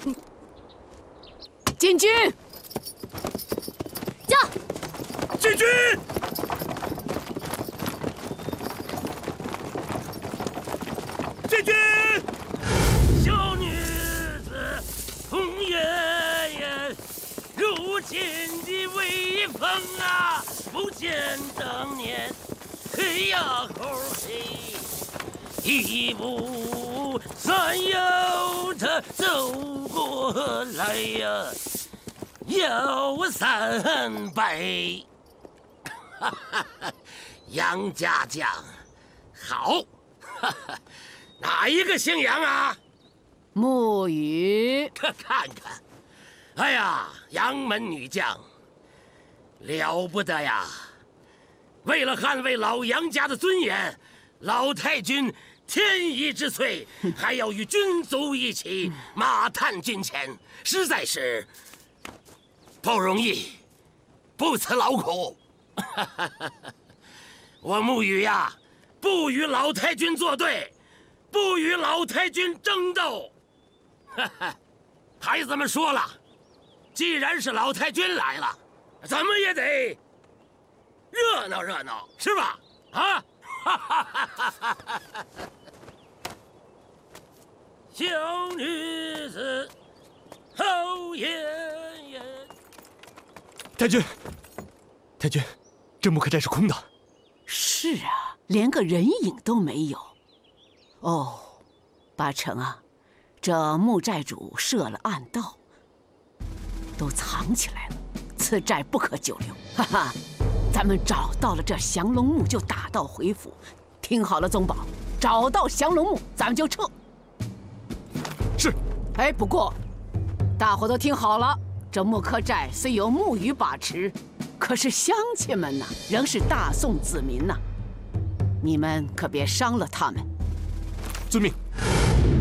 进军！ 驾！ 进军！进军！小女子红颜颜，如今的威风啊，不见当年。嘿呀吼嘿，一步三摇他走过来呀，摇三杯。哈哈哈，杨家将，好，哈哈，哪一个姓杨啊？ 沐雨。 看看，哎呀，杨门女将，了不得呀！为了捍卫老杨家的尊严，老太君天意之岁，还要与军卒一起马探军前，实在是不容易，不辞劳苦。我沐雨呀，不与老太君作对，不与老太君争斗。孩子们说了，既然是老太君来了，咱们也得热闹热闹，是吧？啊！小女子好颜颜。 太君，太君，这木刻寨是空的。 是啊，连个人影都没有。哦，八成啊，这木寨主设了暗道，都藏起来了。此寨不可久留。哈哈。咱们找到了这降龙木，就打道回府。听好了，宗保，找到降龙木，咱们就撤。 是。 哎，不过，大伙都听好了，这木刻寨虽有沐雨把持，可是乡亲们呐，仍是大宋子民呐，你们可别伤了他们。 遵命。